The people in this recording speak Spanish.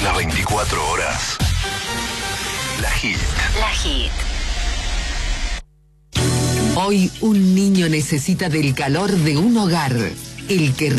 Las 24 horas. La Hit. La Hit. Hoy un niño necesita del calor de un hogar, el que